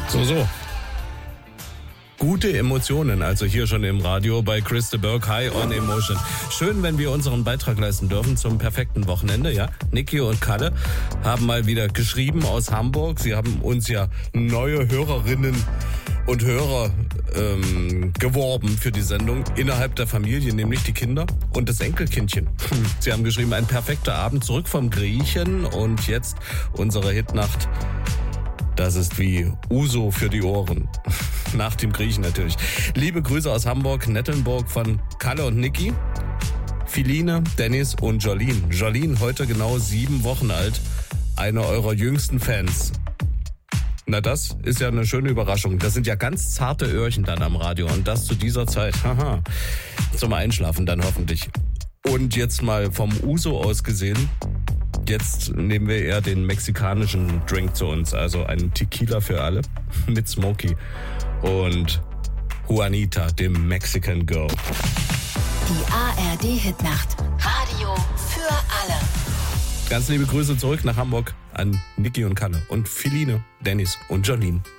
So. Gute Emotionen, also hier schon im Radio bei Chris de Burgh, High on Emotion. Schön, wenn wir unseren Beitrag leisten dürfen zum perfekten Wochenende, ja. Niki und Kalle haben mal wieder geschrieben aus Hamburg. Sie haben uns ja neue Hörerinnen und Hörer geworben für die Sendung innerhalb der Familie, nämlich die Kinder und das Enkelkindchen. Sie haben geschrieben, ein perfekter Abend zurück vom Griechen und jetzt unsere Hitnacht. Das ist wie Uso für die Ohren. Nach dem Griechen natürlich. Liebe Grüße aus Hamburg, Nettelnburg von Kalle und Niki, Philine, Dennis und Jolene. Jolene, heute genau 7 Wochen alt. Eine eurer jüngsten Fans. Na, das ist ja eine schöne Überraschung. Das sind ja ganz zarte Öhrchen dann am Radio. Und das zu dieser Zeit. Haha. Zum Einschlafen dann hoffentlich. Und jetzt mal vom Uso aus gesehen. Jetzt nehmen wir eher den mexikanischen Drink zu uns, also einen Tequila für alle mit Smokey und Juanita, dem Mexican Girl. Die ARD-Hitnacht. Radio für alle. Ganz liebe Grüße zurück nach Hamburg an Niki und Kalle und Philine, Dennis und Jolene.